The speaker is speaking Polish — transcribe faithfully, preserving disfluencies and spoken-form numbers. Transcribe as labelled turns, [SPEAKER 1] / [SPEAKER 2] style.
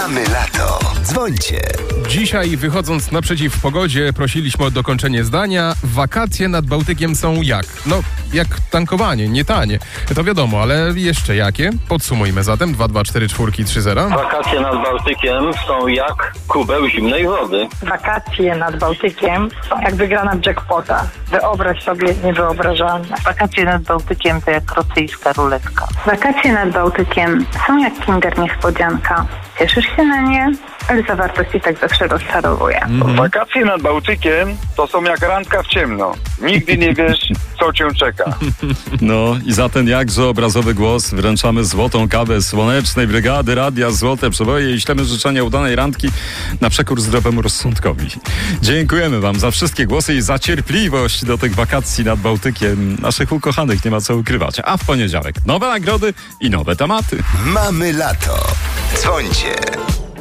[SPEAKER 1] Mamy lato. Dzwońcie.
[SPEAKER 2] Dzisiaj, wychodząc naprzeciw pogodzie, prosiliśmy o dokończenie zdania. Wakacje nad Bałtykiem są jak? No, jak tankowanie, nie tanie. To wiadomo, ale jeszcze jakie? Podsumujmy zatem. dwa dwa cztery cztery trzy zero.
[SPEAKER 3] Wakacje nad Bałtykiem są jak kubeł zimnej wody.
[SPEAKER 4] Wakacje nad Bałtykiem są jak wygrana w jackpota. Wyobraź sobie niewyobrażalne.
[SPEAKER 5] Wakacje nad Bałtykiem to jak rosyjska ruletka.
[SPEAKER 6] Wakacje nad Bałtykiem są jak Kinder Niespodzianka. Cieszysz się na nie, ale zawartość i tak zawsze rozczarowuje.
[SPEAKER 7] Mhm. Wakacje nad Bałtykiem to są jak randka w ciemno. Nigdy nie wiesz, co cię czeka.
[SPEAKER 8] No i za ten jakże obrazowy głos wręczamy złotą kawę Słonecznej Brygady Radia Złote Przeboje i ślemy życzenia udanej randki na przekór zdrowemu rozsądkowi. Dziękujemy wam za wszystkie głosy i za cierpliwość do tych wakacji nad Bałtykiem. Naszych ukochanych nie ma co ukrywać. A w poniedziałek nowe nagrody i nowe tematy.
[SPEAKER 1] Mamy lato. Dzwońcie.